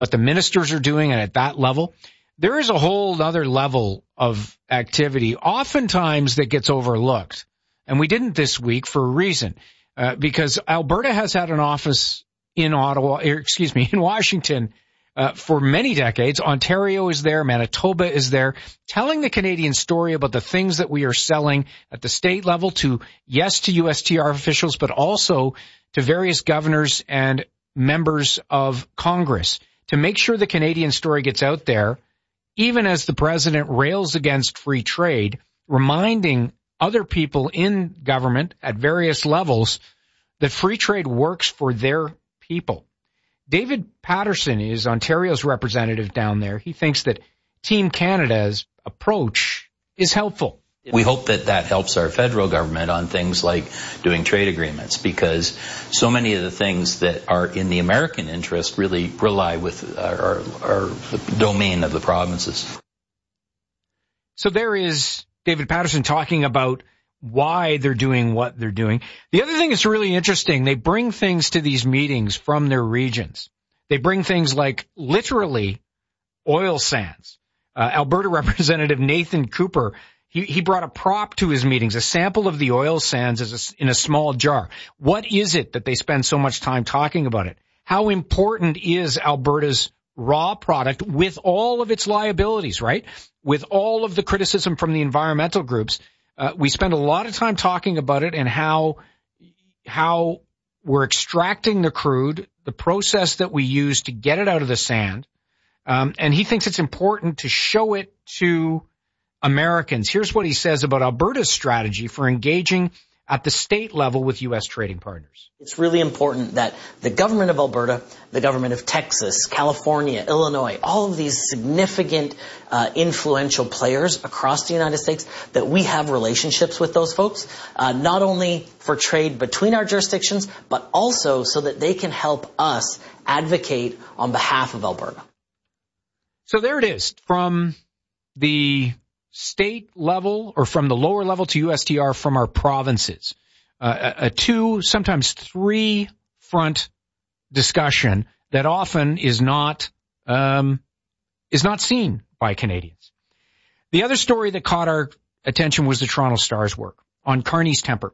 what the ministers are doing, and at that level, there is a whole other level of activity oftentimes that gets overlooked. And we didn't this week for a reason, because Alberta has had an office in Washington, for many decades. Ontario is there. Manitoba is there, telling the Canadian story about the things that we are selling at the state level to USTR officials, but also to various governors and members of Congress to make sure the Canadian story gets out there, even as the president rails against free trade, reminding other people in government at various levels that free trade works for their people. David Patterson is Ontario's representative down there. He thinks that Team Canada's approach is helpful. We hope that that helps our federal government on things like doing trade agreements, because so many of the things that are in the American interest really rely with our the domain of the provinces. So there is David Patterson talking about why they're doing what they're doing. The other thing that's really interesting, they bring things to these meetings from their regions. They bring things like literally oil sands. Alberta Representative Nathan Cooper, he brought a prop to his meetings, a sample of the oil sands in a small jar. What is it that they spend so much time talking about it? How important is Alberta's raw product with all of its liabilities, right? With all of the criticism from the environmental groups. We spend a lot of time talking about it and how we're extracting the crude, the process that we use to get it out of the sand. And he thinks it's important to show it to Americans. Here's what he says about Alberta's strategy for engaging at the state level with U.S. trading partners. It's really important that the government of Alberta, the government of Texas, California, Illinois, all of these significant influential players across the United States, that we have relationships with those folks, not only for trade between our jurisdictions, but also so that they can help us advocate on behalf of Alberta. So there it is, from the state level or from the lower level to USTR from our provinces. A 2, sometimes 3 front discussion that often is not seen by Canadians. The other story that caught our attention was the Toronto Star's work on Carney's temper.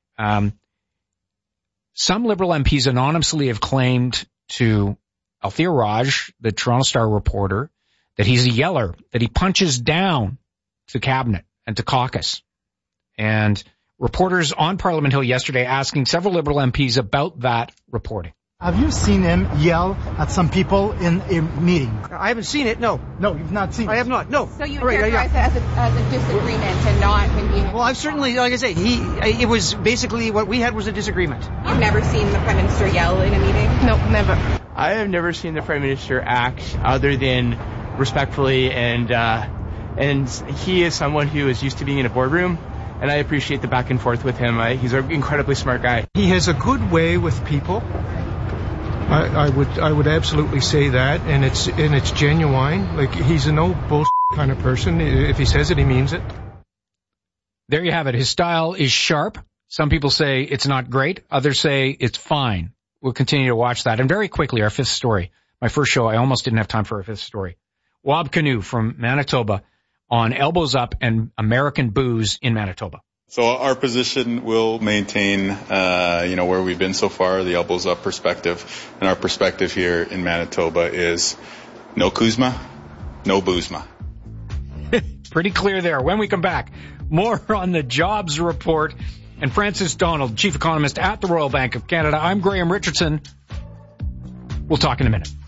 Some Liberal MPs anonymously have claimed to Althea Raj, the Toronto Star reporter, that he's a yeller, that he punches down to cabinet and to caucus. And reporters on Parliament Hill yesterday asking several Liberal MPs about that reporting. Have you seen him yell at some people in a meeting? I haven't seen it, no. No, you've not seen it? I have not, no. So you characterize it as a disagreement and not him being... Well, I've certainly, like I say, it was basically what we had was a disagreement. You've never seen the Prime Minister yell in a meeting? No, never. I have never seen the Prime Minister act other than respectfully, and he is someone who is used to being in a boardroom, and I appreciate the back and forth with him. He's an incredibly smart guy. He has a good way with people. I would absolutely say that, and it's genuine. Like, he's a no bullshit kind of person. If he says it, he means it. There you have it. His style is sharp. Some people say it's not great. Others say it's fine. We'll continue to watch that. And very quickly, our fifth story. My first show, I almost didn't have time for our fifth story. Wab Kinew from Manitoba on elbows up and American booze in Manitoba. So our position will maintain, where we've been so far, the elbows up perspective. And our perspective here in Manitoba is no Kuzma, no Boozma. Pretty clear there. When we come back, more on the jobs report. And Francis Donald, chief economist at the Royal Bank of Canada. I'm Graham Richardson. We'll talk in a minute.